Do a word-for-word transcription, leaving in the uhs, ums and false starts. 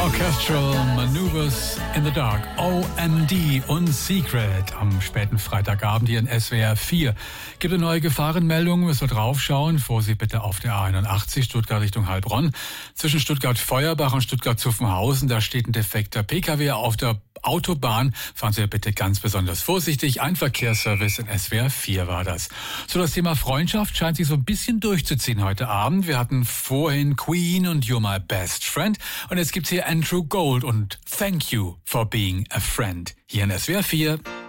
Orchestral Maneuvers in the Dark, O M D und Secret. Am späten Freitagabend hier in S W R vier. Gibt eine neue Gefahrenmeldung, müssen wir draufschauen. Vorsicht bitte auf der A einundachtzig, Stuttgart Richtung Heilbronn. Zwischen Stuttgart-Feuerbach und Stuttgart-Zuffenhausen, da steht ein defekter P K W auf der Autobahn. Fahren Sie bitte ganz besonders vorsichtig. Ein Verkehrsservice in S W R vier war das. So, das Thema Freundschaft scheint sich so ein bisschen durchzuziehen heute Abend. Wir hatten vorhin Queen und You're My Best Friend. Und jetzt gibt's hier Andrew Gold und Thank You for Being a Friend. Hier in S W R vier.